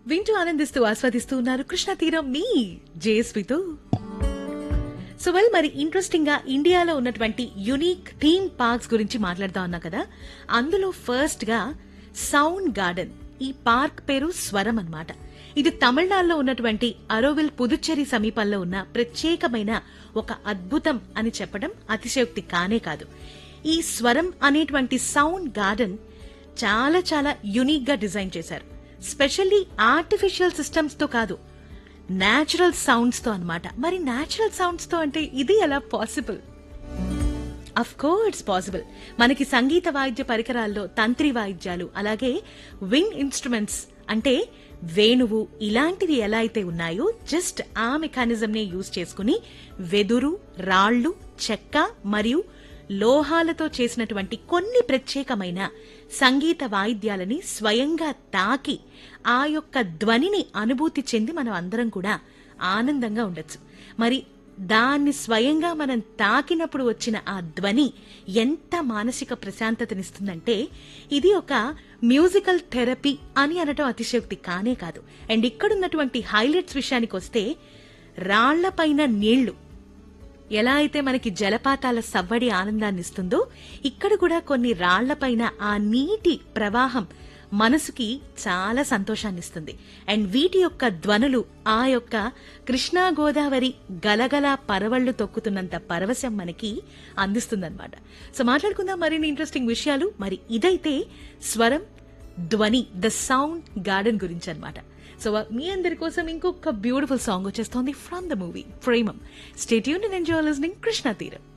వింటూ ఆనందిస్తూ ఆస్వాదిస్తూ ఉన్నారు కృష్ణ తీరం మీ జేఎస్పీతో. సో వెల్, మరి ఇంట్రెస్టింగ్ గా ఇండియాలో ఉన్నటువంటి యునిక్ థీమ్ పార్క్స్ గురించి మాట్లాడుతా ఉన్నా కదా. అందులో ఫస్ట్ గా సౌండ్ గార్డెన్. ఈ పార్క్ పేరు స్వరం అన్నమాట. ఇది తమిళనాడులో ఉన్నటువంటి అరోవిల్ పుదుచ్చేరి సమీపంలో ఉన్న ప్రత్యేకమైన ఒక అద్భుతం అని చెప్పడం అతిశయోక్తి కానే కాదు. ఈ స్వరం అనేటువంటి సౌండ్ గార్డెన్ చాలా చాలా యునిక్ గా డిజైన్ చేశారు. స్పెషల్లీ ఆర్టిఫిషియల్ సిస్టమ్స్ తో కాదు, న్యాచురల్ సౌండ్స్ తో అన్నమాట. మరి న్యాచురల్ సౌండ్స్ తో అంటే ఇది ఎలా పాసిబుల్? Of course possible. మనకి సంగీత వాయిద్య పరికరాల్లో తంత్రి వాయిద్యాలు, అలాగే విండ్ ఇన్స్ట్రుమెంట్స్ అంటే వేణువు ఇలాంటివి ఎలా అయితే ఉన్నాయో జస్ట్ ఆ మెకానిజం నే యూజ్ చేసుకుని వెదురు, రాళ్లు, చెక్క మరియు లోహాలతో చేసినటువంటి కొన్ని ప్రత్యేకమైన సంగీత వాయిద్యాలని స్వయంగా తాకి ఆ యొక్క ధ్వనిని అనుభూతి చెంది మనం అందరం కూడా ఆనందంగా ఉండొచ్చు. మరి దాన్ని స్వయంగా మనం తాకినప్పుడు వచ్చిన ఆ ధ్వని ఎంత మానసిక ప్రశాంతతనిస్తుందంటే ఇది ఒక మ్యూజికల్ థెరపీ అని అనటం అతిశయోక్తి కానే కాదు. అండ్ ఇక్కడున్నటువంటి హైలైట్స్ విషయానికి వస్తే, రాళ్లపైన నీళ్లు ఎలా అయితే మనకి జలపాతాల సవ్వడి ఆనందాన్ని ఇస్తుందో, ఇక్కడ కూడా కొన్ని రాళ్లపైన ఆ నీటి ప్రవాహం మనసుకి చాలా సంతోషాన్ని ఇస్తుంది. అండ్ వీటి యొక్క ధ్వనులు ఆ యొక్క కృష్ణా గోదావరి గలగల పరవళ్లు తొక్కుతున్నంత పరవశం మనకి అందిస్తుందన్నమాట. సో మాట్లాడుకుందాం మరిన్ని ఇంట్రెస్టింగ్ విషయాలు. మరి ఇదైతే స్వరం ధ్వని, ద సౌండ్ గార్డెన్ గురించి అన్నమాట. సో మీ అందరి కోసం ఇంకొక బ్యూటిఫుల్ సాంగ్ వచ్చేస్తోంది from the movie Premam. Stay tuned and enjoy listening Krishna తీరం.